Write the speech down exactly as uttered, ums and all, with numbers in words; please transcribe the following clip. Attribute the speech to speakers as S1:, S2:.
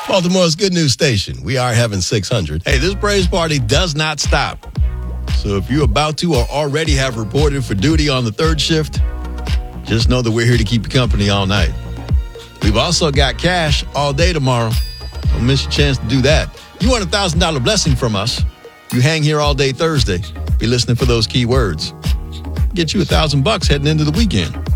S1: Baltimore's Good News Station. We are Heaven six hundred. Hey, this praise party does not stop. So if you're about to or already have reported for duty on the third shift, just know that we're here to keep you company all night. We've also got cash all day tomorrow. Don't miss your chance to do that. You want a one thousand dollars blessing from us. You hang here all day Thursday. Be listening for those key words. Get you a thousand bucks heading into the weekend.